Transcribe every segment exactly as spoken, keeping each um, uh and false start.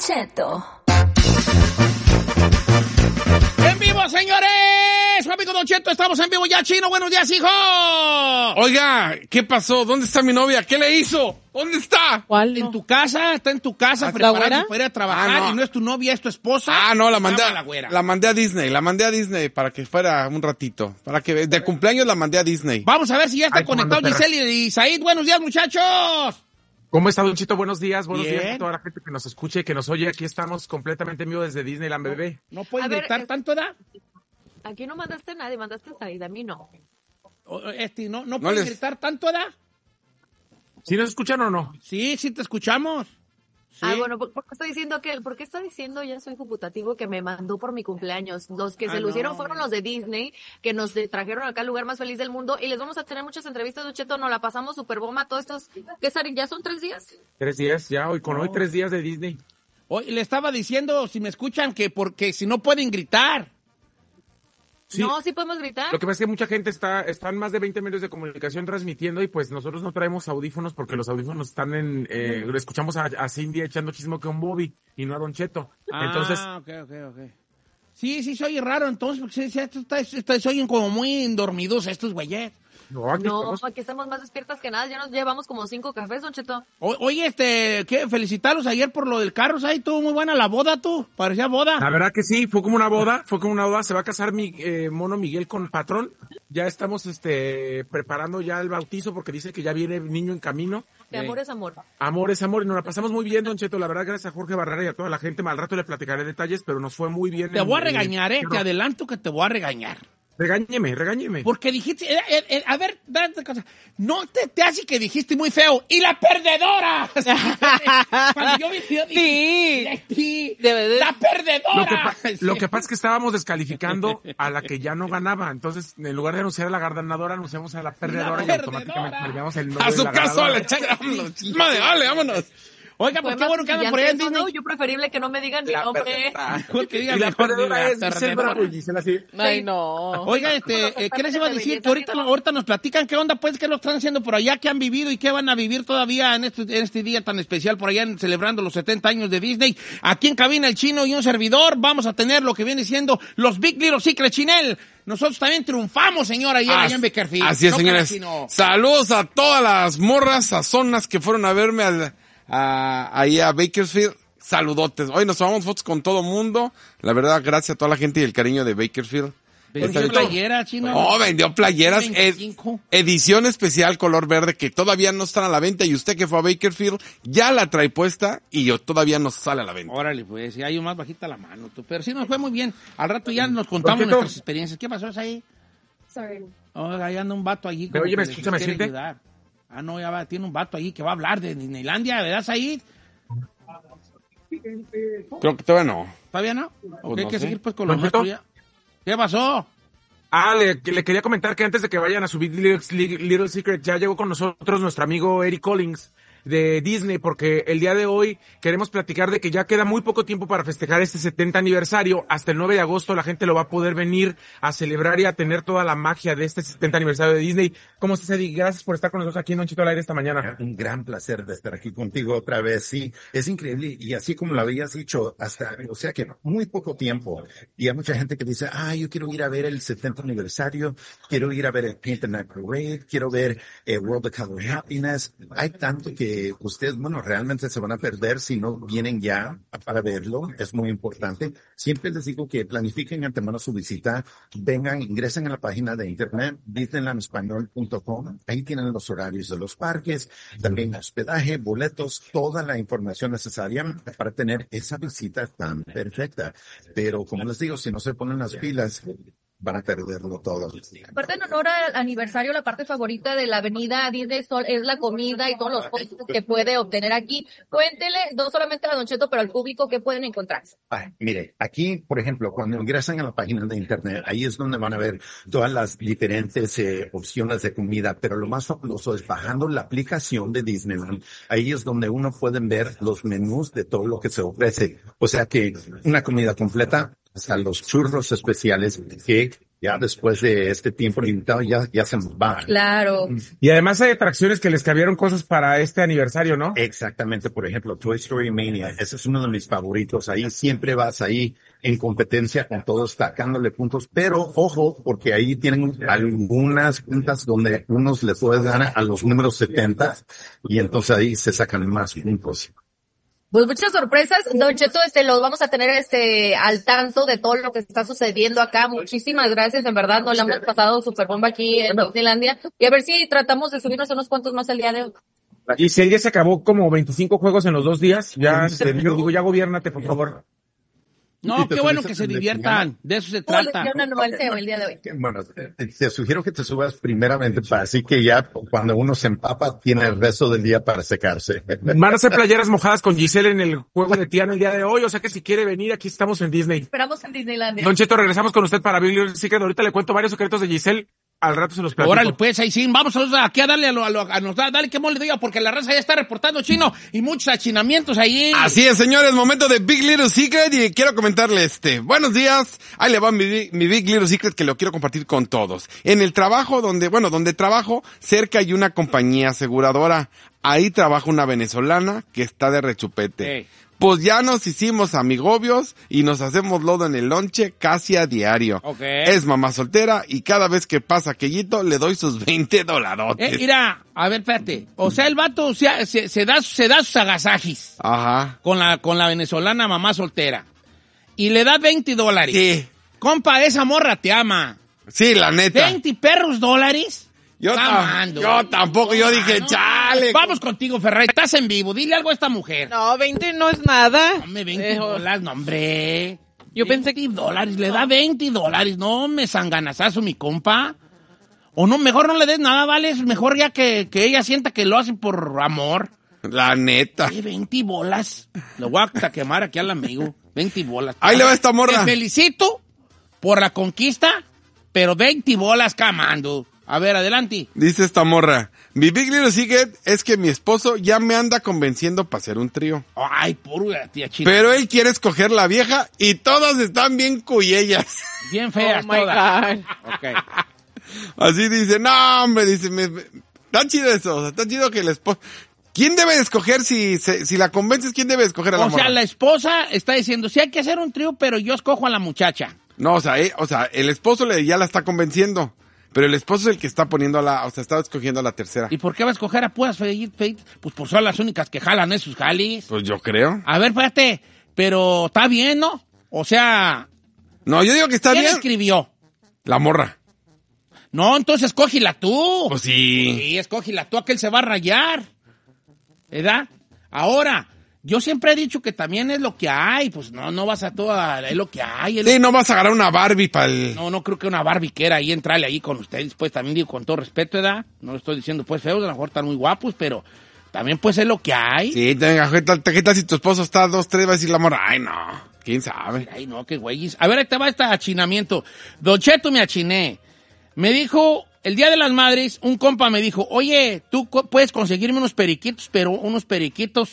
Cheto. ¡En vivo, señores! Su amigo Don Cheto, estamos en vivo ya, Chino. Buenos días, hijo. Oiga, ¿qué pasó? ¿Dónde está mi novia? ¿Qué le hizo? ¿Dónde está? ¿Cuál? En tu casa, está en tu casa preparando para ir a trabajar. Ah, no. Y no es tu novia, es tu esposa. Ah, no, la mandé, Llama a, a la güera. la mandé a Disney, la mandé a Disney para que fuera un ratito. Para que de cumpleaños la mandé a Disney. Vamos a ver si ya está Ay, conectado comando, Giselle y Said. Buenos días, muchachos. ¿Cómo está, Don Chito? Buenos días, buenos Bien. días a toda la gente que nos escuche y que nos oye. Aquí estamos completamente en vivo desde Disneyland, bebé. ¿No puedes A ver, gritar es- tanto, da? Aquí no mandaste a nadie, mandaste a Said, a mí no. O- Este, ¿no, no puedes les- gritar tanto, da? ¿Sí nos escuchan o no? Sí, sí te escuchamos. Sí. Ah, bueno, ¿por, por qué está diciendo que, por qué está diciendo, ya soy computativo, que me mandó por mi cumpleaños? Los que Ah, se lucieron no. fueron los de Disney, que nos de- trajeron acá al lugar más feliz del mundo, y les vamos a tener muchas entrevistas, Don Cheto, nos la pasamos super bomba, todos estos, ¿qué Sari? ¿Ya son tres días? Tres días, ya, hoy con hoy Oh. tres días de Disney. Hoy le estaba diciendo, si me escuchan, que porque si no pueden gritar. Sí. No, sí podemos gritar. Lo que pasa es que mucha gente está, están más de veinte medios de comunicación transmitiendo y pues nosotros no traemos audífonos porque los audífonos están en, eh, lo escuchamos a, a Cindy echando chismo con Bobby y no a Don Cheto. Entonces, Ah, ok, ok, ok. Sí, sí, se oye raro entonces, porque sí, sí, esto está, esto- se oyen como muy dormidos estos güeyes. no, aquí No, estamos. aquí estamos más despiertas que nada, ya nos llevamos como cinco cafés, Don Cheto. O- Oye, este, ¿qué? Felicitarlos ayer por lo del carro, ahí estuvo muy buena la boda, tú, parecía boda. La verdad que sí, fue como una boda, fue como una boda, se va a casar mi eh, mono Miguel con patrón. Ya estamos este preparando ya el bautizo porque dice que ya viene el niño en camino. De amor es amor. Amor es amor y nos la pasamos muy bien, Don Cheto, la verdad, gracias a Jorge Barrera y a toda la gente. Al rato le platicaré detalles, pero nos fue muy bien. Te en- voy a en- regañar, eh, pero- te adelanto que te voy a regañar. Regáñeme, regáñeme. Porque dijiste, eh, eh, eh, a ver, date cosa. No te, te hace que dijiste muy feo. ¡Y la perdedora! Cuando yo vi, yo dije, sí, Debe de- ¡la Lo que, perdedora! pa- lo que pasa es que estábamos descalificando a la que ya no ganaba. Entonces, en lugar de anunciar a la ganadora, anunciamos a la perdedora y La automáticamente perdedora. cambiamos el nombre A de su la caso, ganadora. le echan, vámonos. Madre, vale, vámonos. Oiga, pues Fue qué más bueno que andan por allá en humillante eso, Disney. ¿no? Yo preferible que no me digan mi nombre. Mejor que digan Y la mejor perdedora la es Giselle perdedora. Bravo y Gisela así. Ay, no. Oiga, este, eh, ¿qué les iba a decir? Que ahorita, ahorita nos platican qué onda, pues, qué lo están haciendo por allá, qué han vivido y qué van a vivir todavía en este, en este día tan especial por allá, en- celebrando los setenta años de Disney. Aquí en cabina el Chino y un servidor vamos a tener lo que viene siendo los Big Little Secret, Chinel. Nosotros también triunfamos, señora, ayer allá en Beckerfield. Así es, No, señores. Chino. Saludos a todas las morras sazonas que fueron a verme al, a, ahí a Bakersfield. Saludotes. Hoy nos tomamos fotos con todo mundo. La verdad, gracias a toda la gente y el cariño de Bakersfield. Vendió Está- playera, Chino. Oh, vendió playeras. ed- veinticinco. edición especial color verde que todavía no están a la venta y usted que fue a Bakersfield ya la trae puesta y yo todavía no sale a la venta. Órale, pues, y hay más bajita la mano, tú. Pero sí nos fue muy bien. Al rato ya nos contamos Don Cheto. nuestras experiencias. ¿Qué pasó ahí? Sorry. Oiga, ahí anda un vato allí. Pero como oye, ¿me que les escucha, me quiere siente? ayudar. Ah, no, ya va, tiene un vato ahí que va a hablar de Disneylandia, ¿verdad, Said? Creo que todavía no. ¿Todavía no? Ok, hay no que sé. seguir pues con lo Don nuestro Cheto. ya. ¿Qué pasó? Ah, le, que le quería comentar que antes de que vayan a subir Little, Little Secret, ya llegó con nosotros nuestro amigo Eric Collins de Disney, porque el día de hoy queremos platicar de que ya queda muy poco tiempo para festejar este setenta aniversario. Hasta el nueve de agosto la gente lo va a poder venir a celebrar y a tener toda la magia de este setenta aniversario de Disney. ¿Cómo estás, Eddie? Gracias por estar con nosotros aquí en Don Chito al Aire esta mañana. Un gran placer de estar aquí contigo otra vez. Sí, es increíble. Y así como lo habías dicho, hasta, o sea que muy poco tiempo. Y hay mucha gente que dice, ah, yo quiero ir a ver el setenta aniversario, quiero ir a ver el Paint the Night Parade, quiero ver el World of Color Happiness. Hay tanto que ustedes, bueno, realmente se van a perder si no vienen ya para verlo. Es muy importante. Siempre les digo que planifiquen antemano su visita, vengan, ingresen a la página de internet, disneyland español punto com. Ahí tienen los horarios de los parques, también hospedaje, boletos, toda la información necesaria para tener esa visita tan perfecta. Pero como les digo, si no se ponen las pilas, van a perderlo todo. Aparte, en honor al aniversario, la parte favorita de la avenida Disney Sol es la comida y todos los postres que puede obtener aquí. Cuéntele, no solamente a Don Cheto, pero al público, ¿qué pueden encontrar? Ay, mire, aquí, por ejemplo, cuando ingresan a la página de internet, ahí es donde van a ver todas las diferentes eh, opciones de comida, pero lo más fabuloso es bajando la aplicación de Disneyland. Ahí es donde uno puede ver los menús de todo lo que se ofrece. O sea que una comida completa, hasta los churros especiales que ya después de este tiempo limitado ya, ya se nos va. Claro. Y además hay atracciones que les cambiaron cosas para este aniversario, ¿no? Exactamente, por ejemplo, Toy Story Mania, ese es uno de mis favoritos, ahí siempre vas ahí en competencia con todos, sacándole puntos, pero ojo, porque ahí tienen algunas puntas donde unos les pueden dar a los números setenta, y entonces ahí se sacan más puntos. Pues muchas sorpresas, Don Cheto, este, los vamos a tener, este, al tanto de todo lo que está sucediendo acá. Muchísimas gracias, en verdad, nos la hemos pasado super bomba aquí en Disneylandia. Y a ver si tratamos de subirnos unos cuantos más el día de hoy. Y si ya se acabó como veinticinco juegos en los dos días, ya, te digo, ya gobiérnate, por favor. No, qué bueno que se diviertan, de eso se trata. El día de hoy. Bueno, te, te sugiero que te subas primeramente para así que ya cuando uno se empapa tiene el resto del día para secarse. Van a hacer playeras mojadas con Giselle en el juego de Tiana el día de hoy, o sea que si quiere venir, aquí estamos en Disney. Esperamos en Disneylandia. Don Cheto, regresamos con usted para Big Little Secret. Ahorita le cuento varios secretos de Giselle. Al rato se los platico. Órale, pues, ahí sí, vamos a, aquí a darle a lo, a lo, a nos da, dale que mole diga, porque la raza ya está reportando, Chino, y muchos achinamientos ahí. Así es, señores, momento de Big Little Secret, y quiero comentarle este, buenos días, ahí le va mi, mi Big Little Secret que lo quiero compartir con todos. En el trabajo donde, bueno, donde trabajo, cerca hay una compañía aseguradora, ahí trabaja una venezolana que está de rechupete. Hey. Pues ya nos hicimos amigobios y nos hacemos lodo en el lonche casi a diario. Okay. Es mamá soltera y cada vez que pasa aquellito le doy sus veinte dolarotes. Eh, mira, a ver, espérate. O sea, el vato o sea, se, se da, se da sus agasajis. Ajá. Con la, con la venezolana mamá soltera. Y le da veinte dólares. Sí. Compa, esa morra te ama. Sí, la neta. ¿veinte perros dólares? Yo, tam yo tampoco, yo dije, no, chale. Vamos contigo, Ferrari, estás en vivo, dile algo a esta mujer. No, veinte no es nada. Dame veinte eh, dólares, no, hombre. Yo pensé que... dólares, le da veinte dólares, no, me sanganazazo mi compa. O no, mejor no le des nada, vale, es mejor ya que, que ella sienta que lo hace por amor. La neta. Eh, veinte bolas. Le voy a quemar aquí al amigo. veinte bolas. Ahí le va esta morra. Te felicito por la conquista, pero veinte bolas camando. A ver, adelante. Dice esta morra, mi Big Little Secret es que mi esposo ya me anda convenciendo para hacer un trío. Ay, pura tía china. Pero él quiere escoger la vieja y todas están bien cuyellas. Bien feas oh my todas. God. Okay. Así dice, no, hombre, dice, me, me, está chido eso, o sea, está chido que el esposo... ¿Quién debe escoger si, se, si la convences? ¿Quién debe escoger a la O morra? sea, la esposa está diciendo, sí hay que hacer un trío, pero yo escojo a la muchacha. No, o sea, eh, o sea, el esposo le, ya la está convenciendo. Pero el esposo es el que está poniendo a la, o sea, está escogiendo a la tercera. ¿Y por qué va a escoger a puras feitas? Pues por son las únicas que jalan esos jalis. Pues yo creo. A ver, espérate, pero está bien, ¿no? O sea... No, yo digo que está ¿quién bien. escribió? La morra. No, entonces escógila tú. Pues sí. Sí, escógila tú, aquel se va a rayar. ¿Verdad? Ahora, yo siempre he dicho que también es lo que hay. Pues no, no vas a toda... Es lo que hay. Es Sí, lo... no vas a agarrar una Barbie para el... No, no creo que una Barbie quiera ahí entrarle ahí con ustedes. Pues también digo con todo respeto, ¿verdad? No lo estoy diciendo pues feos, a lo mejor están muy guapos, pero también pues es lo que hay. Sí, tenga, ¿qué tal, qué tal si tu esposo está dos, tres, va a decir la morra? Ay, no, quién sabe. Ay, no, qué güeyes. A ver, ahí te va este achinamiento. Don Cheto, me achiné. Me dijo, el Día de las Madres, un compa me dijo, oye, tú co- puedes conseguirme unos periquitos, pero unos periquitos,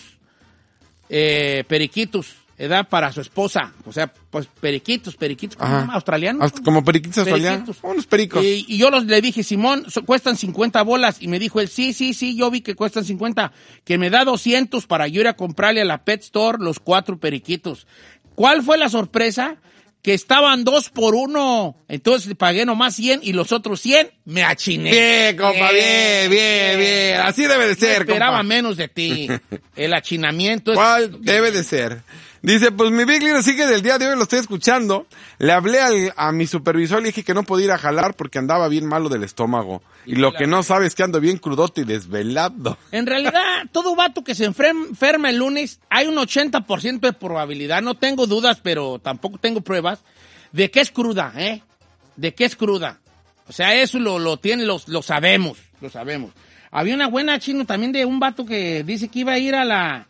eh, periquitos, edad para su esposa. O sea, pues periquitos, periquitos, ¿cómo se Ajá. llama? ¿Australianos? Hasta como periquitos australianos. Periquitos. Unos pericos. Y, y yo los, le dije, Simón, so- cuestan cincuenta bolas. Y me dijo él, sí, sí, sí, yo vi que cuestan cincuenta. Que me da doscientos para yo ir a comprarle a la Pet Store los cuatro periquitos. ¿Cuál fue la sorpresa? Que estaban dos por uno. Entonces pagué nomás cien y los otros cien me achiné. Bien, compa, bien, bien, bien. Así debe de No ser, esperaba compa. menos de ti. El achinamiento es... ¿Cuál debe de ser? Dice, pues mi Big Little Secret del día de hoy lo estoy escuchando. Le hablé al, a mi supervisor, le dije que no podía ir a jalar porque andaba bien malo del estómago. Y lo que no sabe es que ando bien crudote y desvelado. En realidad, todo vato que se enfrem- enferma el lunes, hay un ochenta por ciento de probabilidad, no tengo dudas, pero tampoco tengo pruebas, de que es cruda, ¿eh? De que es cruda. O sea, eso lo, lo tiene, lo, lo sabemos, lo sabemos. Había una buena chino también de un vato que dice que iba a ir a la...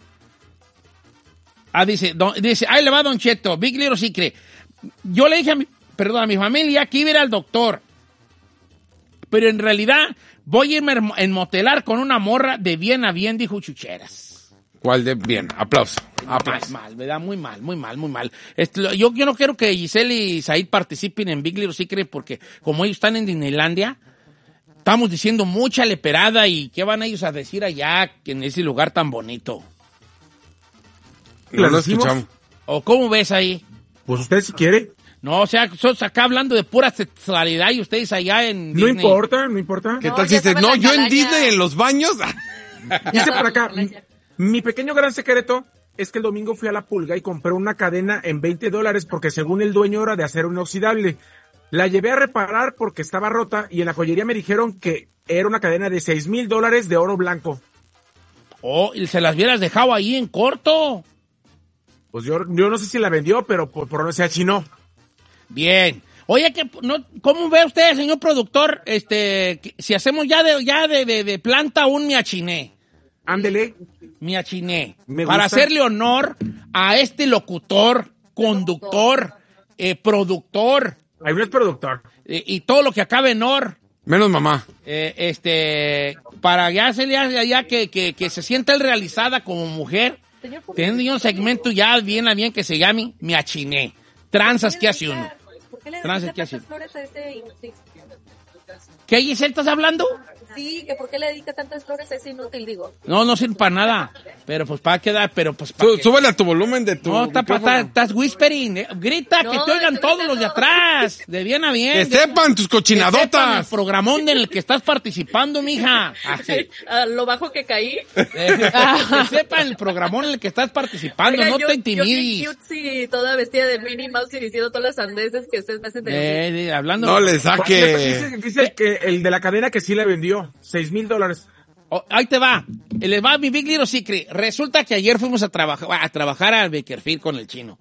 Ah, dice, don, dice, ahí le va Don Cheto, Big Little Secret. Yo le dije a mi, perdón, a mi familia que iba a ir al doctor. Pero en realidad voy a irme a enmotelar con una morra de bien a bien, dijo Chucheras. ¿Cuál de? Bien, aplauso. Mal, aplauso. mal, ¿verdad? Muy mal, muy mal, muy mal. Este, lo- yo, yo no quiero que Giselle y Said participen en Big Little Secret porque como ellos están en Disneylandia, estamos diciendo mucha leperada y ¿qué van ellos a decir allá en ese lugar tan bonito? No ¿Las lo decimos? escuchamos. ¿O cómo ves ahí? Pues usted si quiere. No, o sea, nosotros acá hablando de pura sexualidad y ustedes allá en No Disney. importa, no importa. ¿Qué No, tal si ya dices, saben no, la yo en calaña. Disney, en los baños? Dice por acá, mi, mi pequeño gran secreto es que el domingo fui a la Pulga y compré una cadena en veinte dólares porque según el dueño era de acero inoxidable. La llevé a reparar porque estaba rota y en la joyería me dijeron que era una cadena de seis mil dólares de oro blanco. Oh, y se las hubieras dejado ahí en corto. Pues yo, yo no sé si la vendió, pero por, por no se achinó. Bien. Oye, que no, ¿cómo ve usted, señor productor? Este, que si hacemos ya de, ya de, de, de planta un miachiné. Ándele. Miachiné. Me Para gusta. hacerle honor a este locutor, conductor, eh, productor, Ahí no es productor. eh, y todo lo que acabe en or. Menos mamá. Eh, este, para ya hacerle ya, ya que, que, que se sienta él realizada como mujer, Señor, ¿por teniendo yo un segmento ya bien a bien que se llame Miachiné. Tranzas que hace uno. ¿Por qué le Tranzas, dedica ¿qué hace? tantas flores a ese inútil? ¿Qué, Giselle, estás hablando? Sí, que ¿por qué le dedica tantas flores a ese inútil, digo? No, no sirve para nada. Pero pues para quedar, pero pues para. Sú- Súbele a tu volumen de tu No, está pa- micrófono. está- estás whispering. eh. Grita, No, que te oigan estoy todos los de gritando. atrás. De bien a bien. Que de- sepan tus que sepan el cochinadotas. programón en el que estás participando, mija. Así. A lo bajo que caí. Eh, que sepan el programón en el que estás participando. Oiga, no yo- te Yo intimides. bien cute, sí, toda vestida de Minnie Mouse y diciendo todas las sandeces que ustedes me hacen de Eh, eh, hablando. No le Dice, saque. dice que el de la cadena que sí le vendió. Seis mil dólares. Oh, ahí te va. Les va mi Big Little Secret. Resulta que ayer fuimos a trabajar a trabajar a Bakerfield con el chino.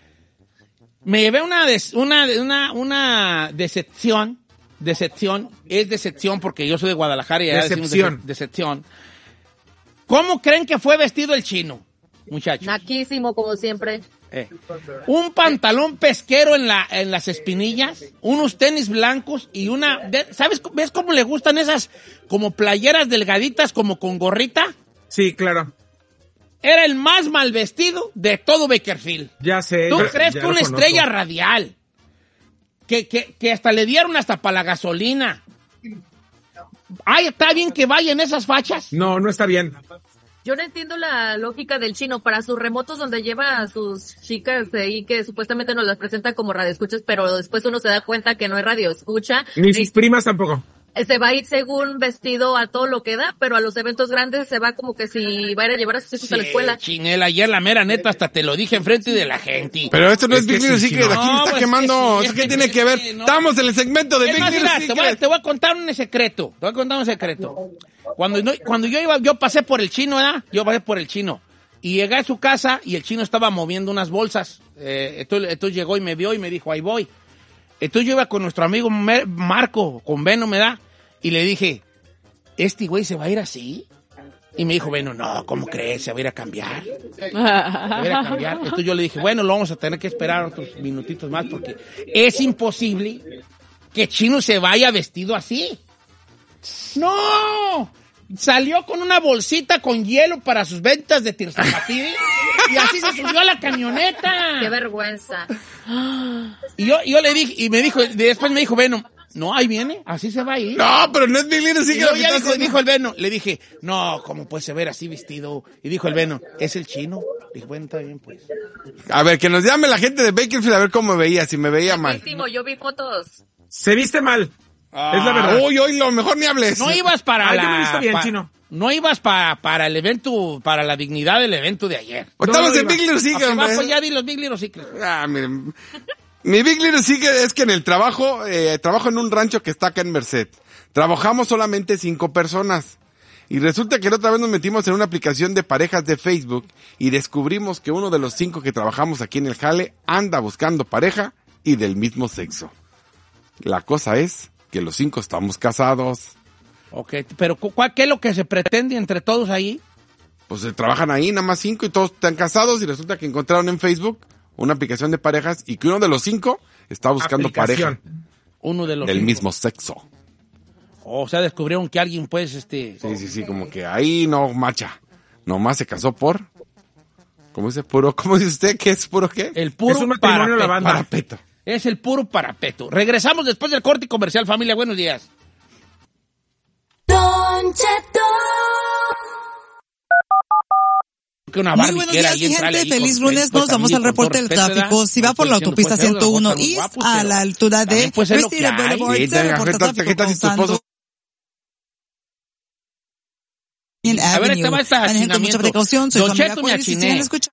Me llevé una des- una una una decepción, decepción, es decepción porque yo soy de Guadalajara y allá decimos Decepción. dece- decepción. ¿Cómo creen que fue vestido el chino, muchachos? Naquísimo, como siempre. Eh, un pantalón pesquero en la en las espinillas, unos tenis blancos y una de- ¿sabes ves cómo le gustan esas como playeras delgaditas como con gorrita? Sí, claro. Era el más mal vestido de todo Bakerfield. Ya sé. ¿Tú ya- crees ya que lo una conozco. estrella radial que, que, que hasta le dieron hasta para la gasolina? Ay, está bien que vayan esas fachas. No, no está bien. Yo no entiendo la lógica del chino para sus remotos donde lleva a sus chicas de ahí que supuestamente nos las presenta como radioescuchas, pero después uno se da cuenta que no es radioescucha. Ni sus primas tampoco. Se va a ir según vestido a todo lo que da, pero a los eventos grandes se va como que si va a ir a llevar a sus hijos a la escuela. Chinela, ayer la mera neta hasta te lo dije enfrente de la gente. Pero esto no es, Es Big que Little sí, Secret, sí, no. aquí me No, está pues quemando. que sí, ¿Eso es qué que tiene sí, que ver? sí, no. Estamos en el segmento de Es Big más, Little mira, te, voy, a- Secret. te voy a contar un secreto. Te voy a contar un secreto. Cuando, no- cuando yo iba, yo pasé por el chino, ¿verdad? Yo pasé por el chino. Y llegué a su casa y el chino estaba moviendo unas bolsas. Eh, entonces, entonces llegó y me vio y me dijo, ahí voy. Entonces yo iba con nuestro amigo Mer- Marco, con Beno, ¿me da? Y le dije, ¿este güey se va a ir así? Y me dijo, Beno, no, ¿cómo crees? Se va a ir a cambiar. Se va a ir a cambiar. Entonces yo le dije, bueno, lo vamos a tener que esperar otros minutitos más porque es imposible que Chino se vaya vestido así. ¡No! Salió con una bolsita con hielo para sus ventas de Tirzapatiri y así se subió a la camioneta. ¡Qué vergüenza! Y yo, yo le dije, y me dijo, después me dijo, Beno, no, ahí viene, así se va a ir. No, pero no es Big Little Y Secret. luego lo que ya está dijo, haciendo. dijo el Beno, le dije, no, ¿cómo puede se ver así vestido? Y dijo el Beno, ¿es el chino? Dije, bueno, está bien, pues. A ver, que nos llame la gente de Bakerfield a ver cómo me veía, si me veía mal. Naquísimo, yo vi fotos. Se viste mal. Ah, Es la verdad. Uy, uy, lo mejor ni hables. No ibas para Ah, yo la... me he visto bien, pa- chino. No ibas para, para el evento, para la dignidad del evento de ayer. Estamos No, en no Big Little Ok, Secret, va, hombre. pues ya di los Big Little Secrets. Ah, miren. Mi Big Little Secret es que en el trabajo, eh, trabajo en un rancho que está acá en Merced. Trabajamos solamente cinco personas. Y resulta que la otra vez nos metimos en una aplicación de parejas de Facebook y descubrimos que uno de los cinco que trabajamos aquí en el jale anda buscando pareja y del mismo sexo. La cosa es que los cinco estamos casados. Ok, pero cu- ¿cuál, ¿qué es lo que se pretende entre todos ahí? Pues se trabajan ahí, nada más cinco y todos están casados y resulta que encontraron en Facebook una aplicación de parejas y que uno de los cinco está buscando Aplicación. pareja Uno de los... del mismo sexo. O sea, descubrieron que alguien, pues, este... Sí, sí, sí, como que ahí no macha. nomás se casó por... ¿Cómo dice puro? ¿Cómo dice usted que es puro qué? El puro Es un matrimonio parapeto. la banda. Parapeto. Es el puro parapeto. Regresamos después del corte comercial, familia. Buenos días. Don Cheto. Que una Muy buenos días, mi gente. Feliz lunes. Nos vamos al reporte del tráfico. Si va por la autopista ciento uno East a la altura de Christie Boulevard, se reporta tráfico constante. A ver, este va a estar Manejen mucha precaución. Soy Don Familia Cheto, me Juárez y achiné. siguen escuchando.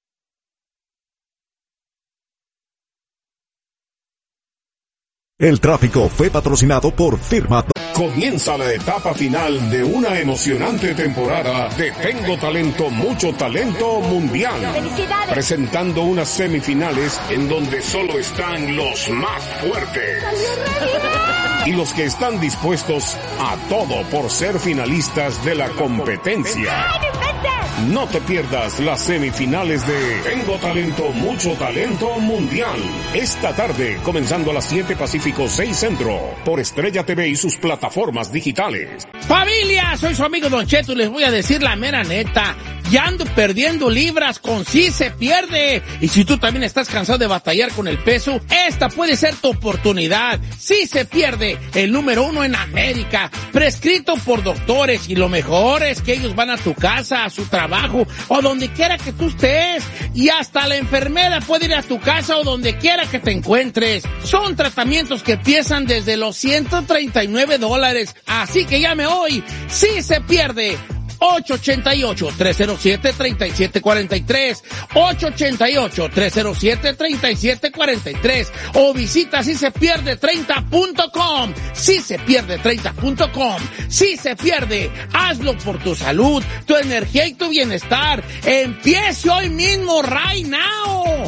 El tráfico fue patrocinado por Firma. Comienza la etapa final de una emocionante temporada de Tengo Talento, Mucho Talento Mundial. ¡Felicidades! Presentando unas semifinales en donde solo están los más fuertes. Y los que están dispuestos a todo por ser finalistas de la competencia. No te pierdas las semifinales de Tengo Talento, Mucho Talento Mundial. Esta tarde, comenzando a las siete Pacífico, seis Centro, por Estrella T V y sus plataformas digitales. Familia, soy su amigo Don Cheto y les voy a decir la mera neta. Ya ando perdiendo libras con Sí Se Pierde. Y si tú también estás cansado de batallar con el peso, esta puede ser tu oportunidad. Sí Se Pierde, el número uno en América, prescrito por doctores, y lo mejor es que ellos van a tu casa, a su trabajo o donde quiera que tú estés, y hasta la enfermera puede ir a tu casa o donde quiera que te encuentres. Son tratamientos que empiezan desde los ciento treinta y nueve dólares, así que llame hoy. Sí Se Pierde. ocho ocho ocho, tres cero siete, tres siete cuatro tres, ocho ocho ocho, tres cero siete, tres siete cuatro tres, o visita si se pierde treinta punto com, si se pierde treinta punto com. Si se pierde, hazlo por tu salud, tu energía y tu bienestar. Empiece hoy mismo, right now.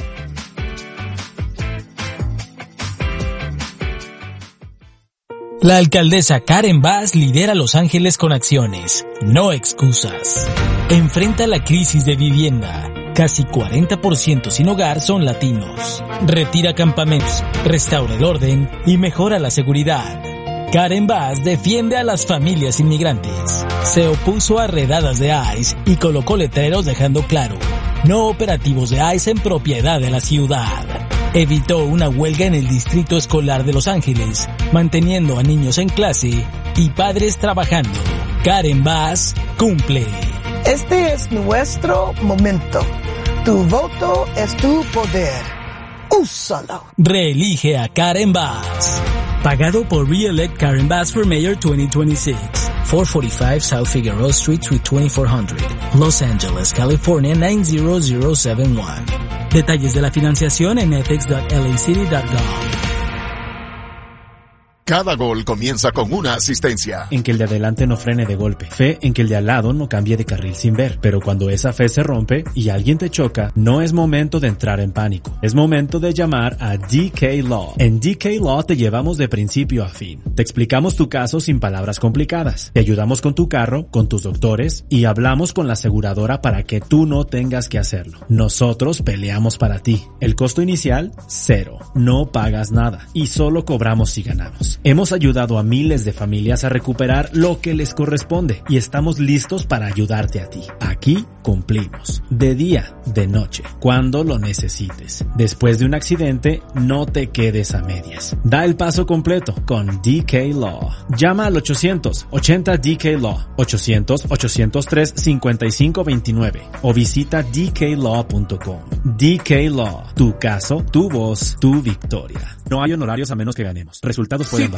La alcaldesa Karen Bass lidera Los Ángeles con acciones, no excusas. Enfrenta la crisis de vivienda. Casi cuarenta por ciento sin hogar son latinos. Retira campamentos, restaura el orden y mejora la seguridad. Karen Bass defiende a las familias inmigrantes. Se opuso a redadas de ICE y colocó letreros dejando claro: no operativos de ICE en propiedad de la ciudad. Evitó una huelga en el distrito escolar de Los Ángeles, manteniendo a niños en clase y padres trabajando. Karen Bass cumple. Este es nuestro momento. Tu voto es tu poder. Úsalo. Reelige a Karen Bass. Pagado por Re-elect Karen Bass for Mayor twenty twenty-six. four forty-five South Figueroa Street, Suite twenty-four hundred, Los Angeles, California nine zero zero seven one. Detalles de la financiación en ethics punto l a city punto gov. Cada gol comienza con una asistencia. En que el de adelante no frene de golpe. Fe en que el de al lado no cambie de carril sin ver. Pero cuando esa fe se rompe y alguien te choca, no es momento de entrar en pánico. Es momento de llamar a D K Law. En D K Law te llevamos de principio a fin. Te explicamos tu caso sin palabras complicadas. Te ayudamos con tu carro, con tus doctores y hablamos con la aseguradora para que tú no tengas que hacerlo. Nosotros peleamos para ti. El costo inicial, cero. No pagas nada y solo cobramos si ganamos. Hemos ayudado a miles de familias a recuperar lo que les corresponde y estamos listos para ayudarte a ti. Aquí cumplimos. De día, de noche, cuando lo necesites. Después de un accidente, no te quedes a medias. Da el paso completo con D K Law. Llama al ochocientos ochenta D K Law, ochocientos, ochocientos tres, cincuenta y cinco veintinueve o visita d k law punto com. D K Law. Tu caso, tu voz, tu victoria. No hay honorarios a menos que ganemos. Resultados pueden variar.